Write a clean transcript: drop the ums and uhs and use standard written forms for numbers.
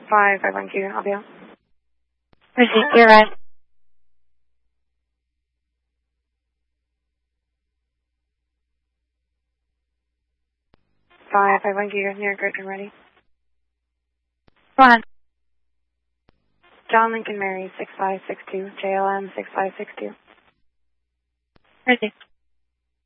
5512, I'll be out. Receive, you're right. 5512, near grid and ready. Go on. John Lincoln Mary 6562, JLM 6562. Receive.